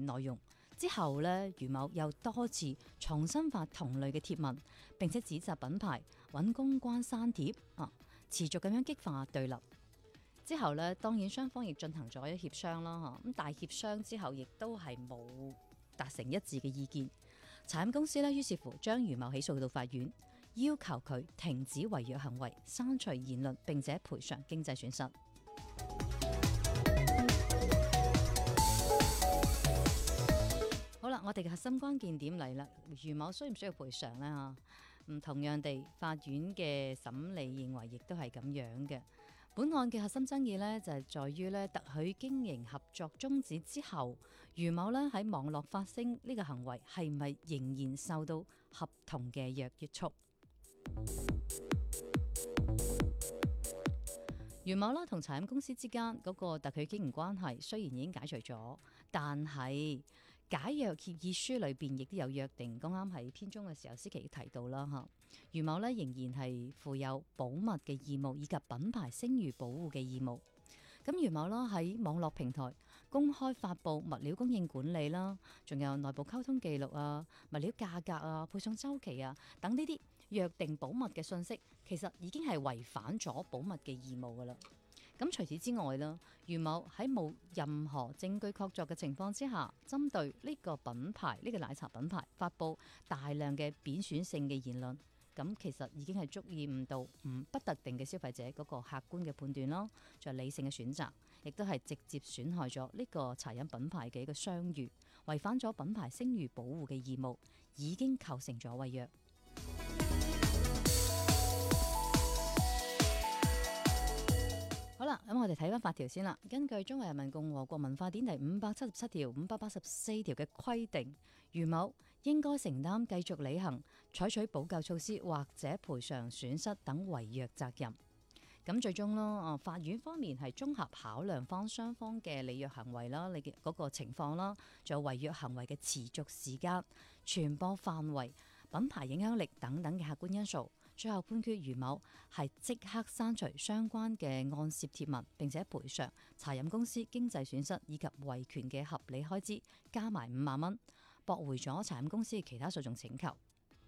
內容。之後咧，余某又多次重新發同類嘅貼文，並且指責品牌揾公關刪帖持續咁樣激化對立。之後咧，當然雙方亦進行咗協商啦，咁但係協商之後亦都係冇達成一致嘅意見。茶飲公司咧，於是乎將余某起訴到法院，要求佢停止違約行為、刪除言論，並且賠償經濟損失。好啦，我哋嘅核心關鍵點嚟啦，余某需唔需要賠償呢？同樣地，法院嘅審理認為亦都係咁樣嘅。本案嘅核心爭議呢，就係在於呢特許經營合作終止之後，余某呢喺網絡發聲呢個行為係咪仍然受到合同嘅約束？余某啦同茶飲公司之間嗰個特許經營關係雖然已經解除咗，但係解約協議書裏邊亦都有約定。剛啱喺篇中嘅時候，思琪提到啦嚇，余某咧仍然係負有保密嘅義務以及品牌聲譽保護嘅義務。咁余某啦喺網絡平台公開發布物料供應管理啦，仲有內部溝通記錄啊、物料價格啊、配送週期啊等呢啲約定保密嘅信息，其實已經係違反咗保密嘅義務噶啦。咁除此之外啦，余某喺冇任何證據確鑿嘅情況之下，針對呢個品牌、呢個奶茶品牌發布大量嘅貶損性嘅言論，咁其實已經係足以誤導不特定嘅消費者嗰個客觀嘅判斷咯，仲有理性嘅選擇，亦都係直接損害咗呢個茶飲品牌嘅一個商譽，違反咗品牌聲譽保護嘅義務，已經構成咗違約。好啦，咁我哋睇翻法條先啦。根據《中華人民共和國文化典》第577條、584條嘅規定，余某應該承擔繼續履行、採取補救措施或者賠償損失等違約責任。咁最終咯，法院方面係綜合考量翻雙方嘅履約行為啦，你嘅嗰個情況啦，仲有違約行為嘅持續時間、傳播範圍、品牌影響力等等嘅客觀因素。最後判決余某係即刻刪除相關嘅案涉貼文，並且賠償茶飲公司經濟損失以及維權嘅合理開支，加埋5萬蚊，駁回咗茶飲公司嘅其他訴訟請求。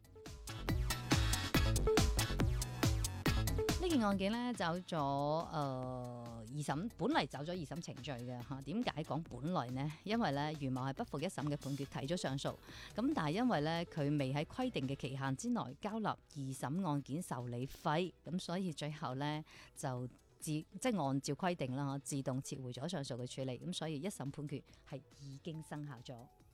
呢件案件呢，走咗二審，本嚟走咗二審程序嘅嚇。點解講本來呢？因為呢，余某係不服一審嘅判決，提咗上訴。咁但係因為呢，佢未喺規定嘅期限之內交納二審案件受理費，咁所以最後呢，就即係按照規定啦，自動撤回咗上訴嘅處理。咁所以一審判決係已經生效咗。